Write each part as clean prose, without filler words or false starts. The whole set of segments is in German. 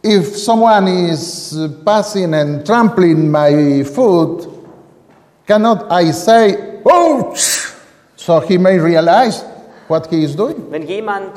If someone is passing and trampling my foot, cannot I say, ouch, so he may realize what he is doing? Wenn jemand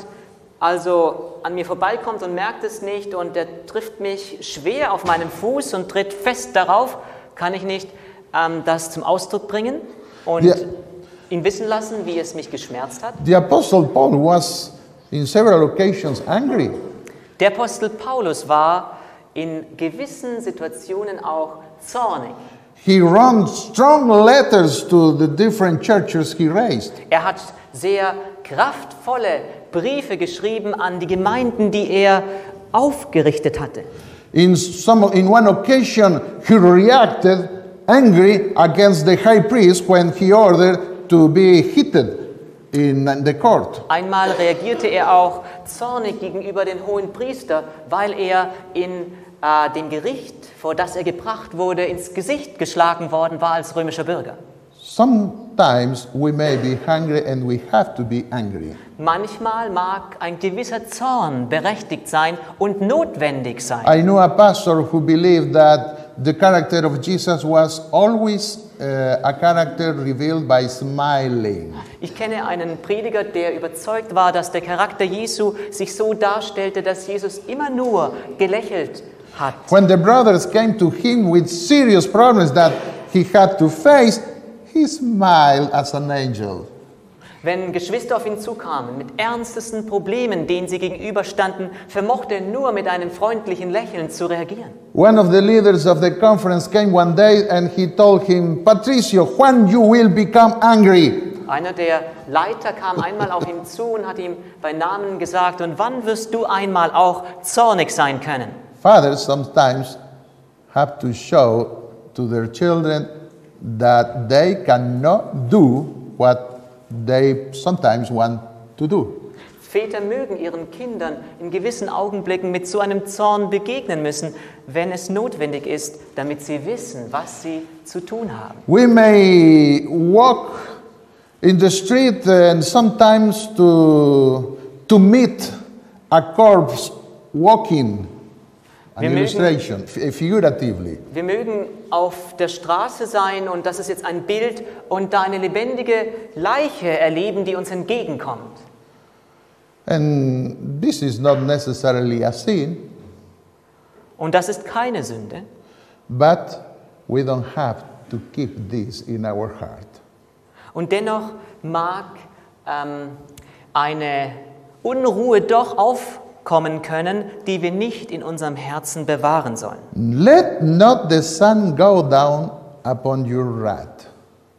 also an mir vorbeikommt und merkt es nicht und der trifft mich schwer auf meinem Fuß und tritt fest darauf, kann ich nicht das zum Ausdruck bringen und ihn wissen lassen, wie es mich geschmerzt hat? The Apostle Paul was in several occasions angry. Der Apostel Paulus war in gewissen Situationen auch zornig. He wrote strong letters to the different churches he raised. Er hat sehr kraftvolle Briefe geschrieben an die Gemeinden, die er aufgerichtet hatte. In one occasion, he reacted angry against the high priest when he ordered to be hit in the court. Einmal reagierte er auch zornig gegenüber den hohen Priester, weil er in dem Gericht, vor das er gebracht wurde, ins Gesicht geschlagen worden war als römischer Bürger. Sometimes we may be hungry and we have to be angry. Manchmal mag ein gewisser Zorn berechtigt sein und notwendig sein. I know a pastor who believed that the character of Jesus was always a character revealed by smiling. Ich kenne einen Prediger, der überzeugt war, dass der Charakter Jesu sich so darstellte, dass Jesus immer nur gelächelt hat. When the brothers came to him with serious problems that he had to face, he smiled as an angel. Wenn Geschwister auf ihn zukamen mit ernstesten Problemen, denen sie gegenüberstanden, vermochte er nur mit einem freundlichen Lächeln zu reagieren. One of the leaders of the conference came one day and he told him, Patricio, when you will become angry? Einer der Leiter kam einmal auf ihn zu und hat ihm bei Namen gesagt, und wann wirst du einmal auch zornig sein können? Fathers sometimes have to show to their children that they cannot do what they sometimes want to do. Väter mögen ihren Kindern in gewissen Augenblicken mit so einem Zorn begegnen müssen, wenn es notwendig ist, damit sie wissen, was sie zu tun haben. We may walk in the street and sometimes to meet a corpse walking, an illustration, figuratively. Wir mögen auf der Straße sein und das ist jetzt ein Bild und da eine lebendige Leiche erleben, die uns entgegenkommt. And this is not necessarily a sin, Und das ist keine Sünde, but we don't have to keep this in our heart. und dennoch mag eine Unruhe doch aufkommen können, die wir nicht in unserem Herzen bewahren sollen. Let not the sun go down upon your wrath.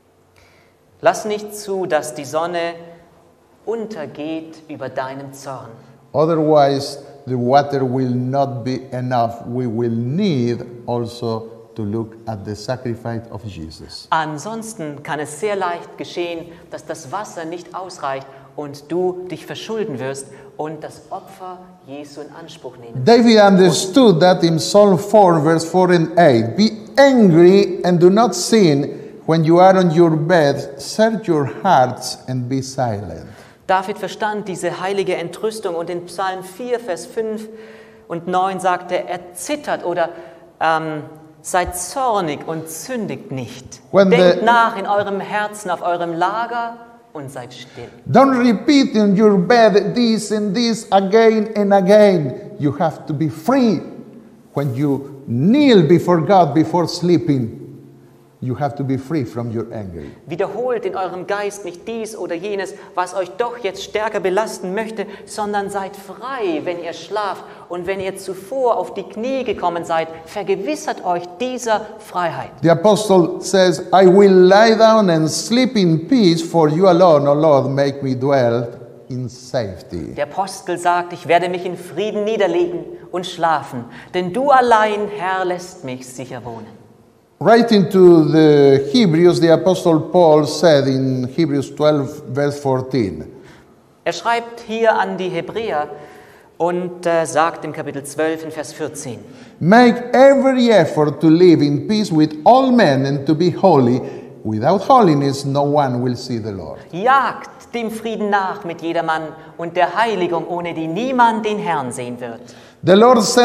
Lass nicht zu, dass die Sonne untergeht über deinem Zorn. Otherwise, the water will not be enough. We will need also to look at the sacrifice of Jesus. Ansonsten kann es sehr leicht geschehen, dass das Wasser nicht ausreicht und du dich verschulden wirst und das Opfer Jesu in Anspruch nehmen. David understood that in Psalm 4, verse 4 and 8. Be angry and do not sin. When you are on your bed, search your hearts and be silent. David verstand diese heilige Entrüstung und in Psalm 4, Vers 5 und 9 sagte er, zittert oder seid zornig und sündigt nicht. Denkt nach in eurem Herzen auf eurem Lager und seid still. Don't repeat in your bed this and this again and again. You have to be free. When you kneel before God before sleeping, you have to be free from your anger. Wiederholt in eurem Geist nicht dies oder jenes, was euch doch jetzt stärker belasten möchte, sondern seid frei, wenn ihr schlaft. Und wenn ihr zuvor auf die Knie gekommen seid, vergewissert euch dieser Freiheit. The apostle says, I will lie down and sleep in peace, for you alone, O Lord, make me dwell in safety. Der Apostel sagt, ich werde mich in Frieden niederlegen und schlafen, denn du allein, Herr, lässt mich sicher wohnen. Writing to the Hebrews, the Apostle Paul said in Hebrews 12, verse 14, Er schreibt hier an die Hebräer und sagt im Kapitel 12 in Vers 14, make every effort to live in peace with all men and to be holy. Without holiness, no one will see the Lord. jagt dem Frieden nach mit jedermann und der Heiligung, ohne die niemand den Herrn sehen wird. The Lord said